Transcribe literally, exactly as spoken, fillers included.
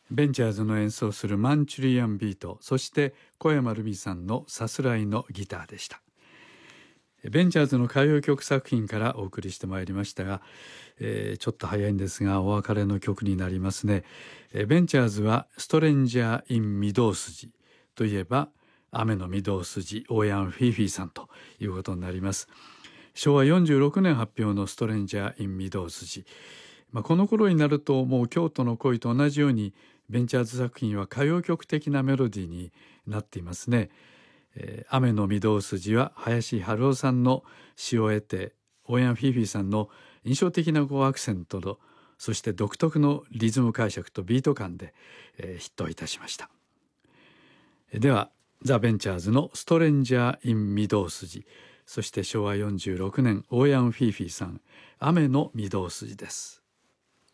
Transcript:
ベンチャーズの演奏するマンチュリアンビート、そして小山ルミさんのさすらいのギターでした。ベンチャーズの歌謡曲作品からお送りしてまいりましたが、えー、ちょっと早いんですがお別れの曲になりますね。えー、ベンチャーズはストレンジャー・イン・御堂筋といえば雨の御堂筋オーヤン・フィーフィーさんということになります。しょうわよんじゅうろくねん発表のストレンジャー・イン・御堂筋、まあ、この頃になるともう京都の恋と同じようにベンチャーズ作品は歌謡曲的なメロディーになっていますね。えー、雨の御堂筋は林春夫さんの詩を得てオーヤン・フィーフィーさんの印象的なアクセントとそして独特のリズム解釈とビート感で、えー、ヒットいたしました。ではザ・ベンチャーズのストレンジャー・イン・御堂筋、そしてしょうわよんじゅうろくねんオーヤン・フィーフィーさん雨の御堂筋です。